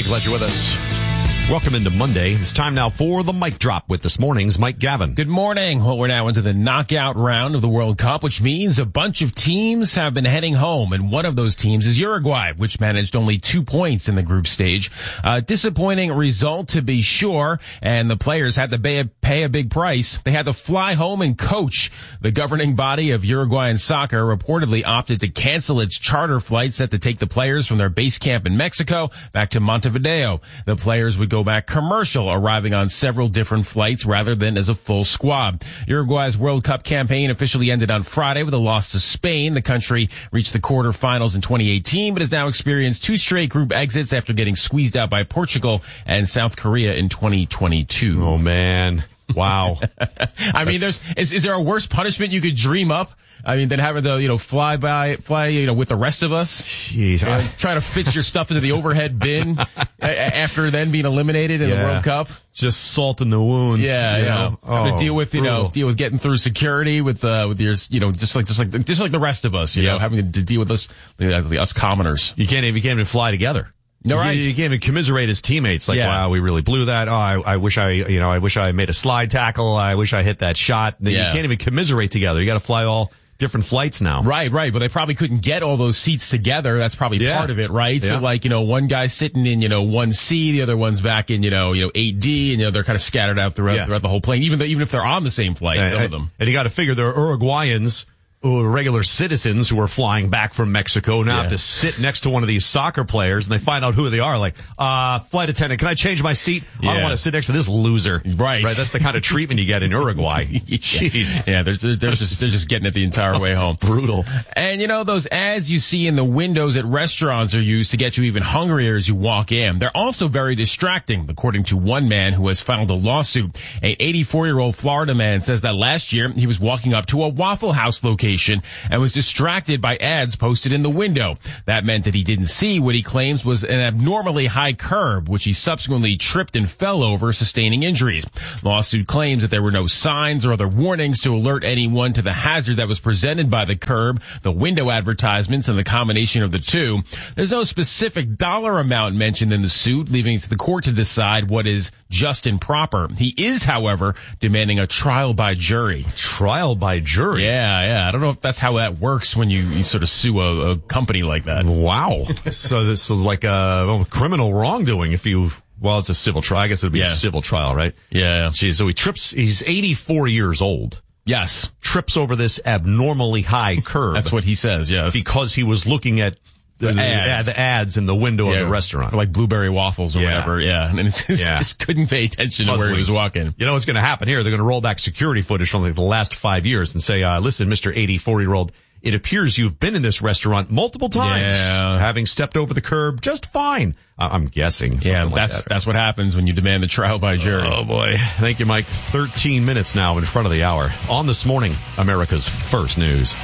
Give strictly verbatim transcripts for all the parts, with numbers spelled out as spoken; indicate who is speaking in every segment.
Speaker 1: Glad you're with us. Welcome into Monday. It's time now for the Mic Drop with this morning's Mike Gavin.
Speaker 2: Good morning. Well, we're now into the knockout round of the World Cup, which means a bunch of teams have been heading home, and one of those teams is Uruguay, which managed only two points in the group stage. Uh, disappointing result to be sure, and the players had to pay a, pay a big price. They had to fly home and coach. The governing body of Uruguayan soccer reportedly opted to cancel its charter flight set to take the players from their base camp in Mexico back to Montevideo. The players would go back commercial, arriving on several different flights rather than as a full squad. Uruguay's World Cup campaign officially ended on Friday with a loss to Spain. The country reached the quarterfinals in twenty eighteen, but has now experienced two straight group exits after getting squeezed out by Portugal and South Korea in twenty twenty-two.
Speaker 1: Oh, man. Wow.
Speaker 2: I mean, there's, is, is there a worse punishment you could dream up? I mean, than having to, you know, fly by, fly, you know, with the rest of us.
Speaker 1: Jeez.
Speaker 2: You know, try to fit your stuff into the overhead bin a- after then being eliminated in
Speaker 1: Yeah.
Speaker 2: the World Cup.
Speaker 1: Just salt in the wounds.
Speaker 2: Yeah,
Speaker 1: you
Speaker 2: you
Speaker 1: know.
Speaker 2: know, having
Speaker 1: Oh,
Speaker 2: to deal with, you
Speaker 1: brutal.
Speaker 2: know, deal with getting through security with, uh, with your, you know, just like, just like, just like the rest of us, you
Speaker 1: Yeah.
Speaker 2: know, having to deal with us, you know, us commoners.
Speaker 1: You can't even, you can't even fly together.
Speaker 2: No, right.
Speaker 1: You, you can't even commiserate his teammates. Like,
Speaker 2: Yeah.
Speaker 1: wow, we really blew that. Oh, I, I wish I, you know, I wish I made a slide tackle. I wish I hit that shot. You
Speaker 2: Yeah.
Speaker 1: can't even commiserate together. You got to fly all different flights now.
Speaker 2: Right, right. But they probably couldn't get all those seats together. That's probably
Speaker 1: Yeah.
Speaker 2: part of it, right?
Speaker 1: Yeah.
Speaker 2: So like, you know, one guy's sitting in, you know, one C, the other one's back in, you know, you know, eight D, and, you know, they're kind of scattered out throughout,
Speaker 1: Yeah.
Speaker 2: throughout the whole plane, even though, even if they're on the same flight,
Speaker 1: And,
Speaker 2: some of them.
Speaker 1: and you got to figure there are Uruguayans who are regular citizens who are flying back from Mexico now
Speaker 2: Yeah.
Speaker 1: have to sit next to one of these soccer players, and they find out who they are. Like, uh, flight attendant, can I change my seat? I don't
Speaker 2: Yeah.
Speaker 1: want to sit next to this loser.
Speaker 2: Right.
Speaker 1: Right. That's the kind of treatment you get in Uruguay. Jeez.
Speaker 2: Yeah, they're, they're just, they're just getting it the entire way home.
Speaker 1: Brutal.
Speaker 2: And you know, those ads you see in the windows at restaurants are used to get you even hungrier as you walk in. They're also very distracting, according to one man who has filed a lawsuit. An eighty-four-year-old Florida man says that last year he was walking up to a Waffle House location and was distracted by ads posted in the window. That meant that he didn't see what he claims was an abnormally high curb, which he subsequently tripped and fell over, sustaining injuries. Lawsuit claims that there were no signs or other warnings to alert anyone to the hazard that was presented by the curb, the window advertisements, and the combination of the two. There's no specific dollar amount mentioned in the suit, leaving it to the court to decide what is just and proper. He is, however, demanding a trial by jury.
Speaker 1: Trial by jury.
Speaker 2: Yeah, yeah. I don't know if that's how that works when you, you sort of sue a, a company like that.
Speaker 1: Wow. So this is like a well, criminal wrongdoing if you, well, it's a civil trial. I guess it would be
Speaker 2: Yeah.
Speaker 1: a civil trial, right?
Speaker 2: Yeah.
Speaker 1: Geez, so he trips, he's eighty-four years old,
Speaker 2: Yes.
Speaker 1: trips over this abnormally high curb.
Speaker 2: That's what he says, yes.
Speaker 1: because he was looking at the, the,
Speaker 2: ads.
Speaker 1: ad, the ads in the window
Speaker 2: Yeah,
Speaker 1: of the restaurant.
Speaker 2: for like blueberry waffles or
Speaker 1: Yeah.
Speaker 2: whatever, yeah. And it just,
Speaker 1: Yeah.
Speaker 2: just couldn't pay attention to where he
Speaker 1: Puzzling.
Speaker 2: was walking.
Speaker 1: You know what's going to happen here? They're going to roll back security footage from like the last five years and say, uh, listen, Mister eighty-four-year-old, it appears you've been in this restaurant multiple times,
Speaker 2: Yeah.
Speaker 1: having stepped over the curb just fine. Uh, I'm guessing. Something
Speaker 2: Yeah,
Speaker 1: like
Speaker 2: that's
Speaker 1: that.
Speaker 2: that's what happens when you demand the trial by jury.
Speaker 1: Oh boy. Thank you, Mike. thirteen minutes now in front of the hour. On this morning, America's first news.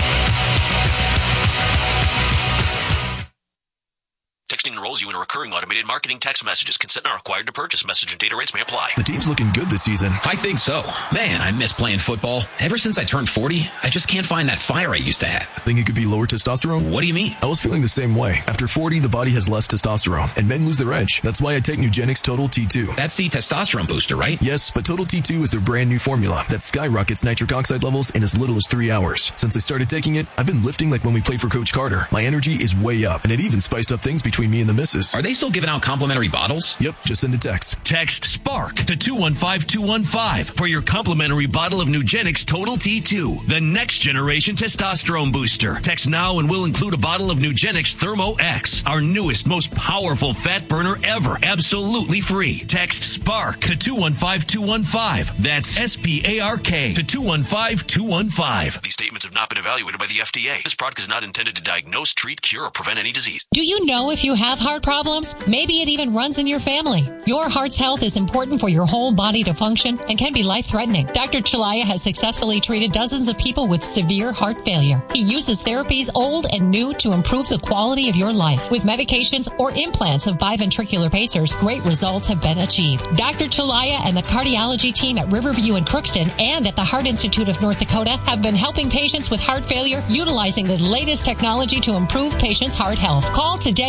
Speaker 3: Texting enrolls you in a recurring automated marketing text messages. Consent not required to purchase. Message and data rates may apply.
Speaker 4: The team's looking good this season.
Speaker 5: I think so. Man, I miss playing football. Ever since I turned forty, I just can't find that fire I used to have.
Speaker 4: Think it could be lower testosterone?
Speaker 5: What do you mean?
Speaker 4: I was feeling the same way. After forty, the body has less testosterone, and men lose their edge. That's why I take Nugenix Total T two.
Speaker 5: That's the testosterone booster, right?
Speaker 4: Yes, but Total T two is their brand new formula that skyrockets nitric oxide levels in as little as three hours. Since I started taking it, I've been lifting like when we played for Coach Carter. My energy is way up, and it even spiced up things between me and the missus.
Speaker 5: Are they still giving out complimentary bottles?
Speaker 4: Yep, just send a text.
Speaker 6: Text SPARK to two one five two one five for your complimentary bottle of Nugenix Total T two, the next generation testosterone booster. Text now and we'll include a bottle of Nugenix Thermo X, our newest, most powerful fat burner ever, absolutely free. Text SPARK to two one five two one five. That's S P A R K to two one five two one five.
Speaker 3: These statements have not been evaluated by the F D A. This product is not intended to diagnose, treat, cure, or prevent any disease.
Speaker 7: Do you know if you have heart problems? Maybe it even runs in your family. Your heart's health is important for your whole body to function and can be life-threatening. Doctor Chalaya has successfully treated dozens of people with severe heart failure. He uses therapies old and new to improve the quality of your life. With medications or implants of biventricular pacers, great results have been achieved. Doctor Chalaya and the cardiology team at Riverview and Crookston and at the Heart Institute of North Dakota have been helping patients with heart failure utilizing the latest technology to improve patients' heart health. Call today to book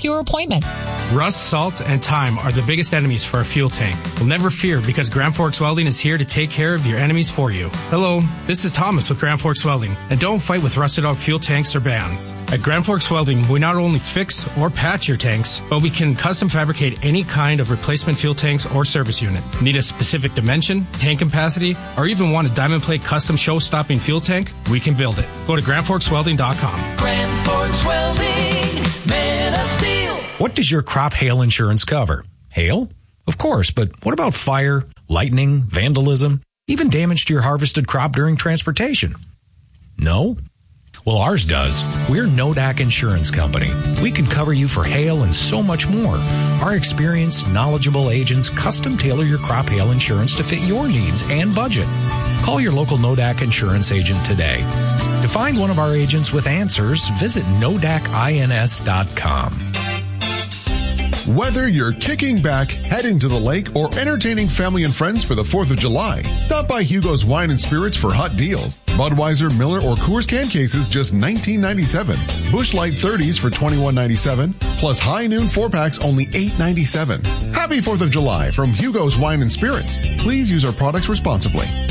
Speaker 7: book your appointment.
Speaker 8: Rust, salt, and time are the biggest enemies for a fuel tank. Well, never fear, because Grand Forks Welding is here to take care of your enemies for you. Hello, this is Thomas with Grand Forks Welding, and don't fight with rusted out fuel tanks or bands. At Grand Forks Welding, we not only fix or patch your tanks, but we can custom fabricate any kind of replacement fuel tanks or service unit. Need a specific dimension, tank capacity, or even want a diamond plate custom show-stopping fuel tank? We can build it. Go to grand forks welding dot com.
Speaker 9: Grand Forks Welding, man of steel.
Speaker 10: What does your crop hail insurance cover? Hail? Of course, but what about fire, lightning, vandalism, even damage to your harvested crop during transportation? No? Well, ours does. We're Nodak Insurance Company. We can cover you for hail and so much more. Our experienced, knowledgeable agents custom tailor your crop hail insurance to fit your needs and budget. Call your local Nodak Insurance agent today. To find one of our agents with answers, visit nodak ins dot com.
Speaker 11: Whether you're kicking back, heading to the lake, or entertaining family and friends for the fourth of July, stop by Hugo's Wine and Spirits for hot deals. Budweiser, Miller, or Coors can cases just nineteen ninety-seven. Busch Light thirties for twenty-one ninety-seven. Plus High Noon four packs only eight ninety-seven. Happy fourth of July from Hugo's Wine and Spirits. Please use our products responsibly.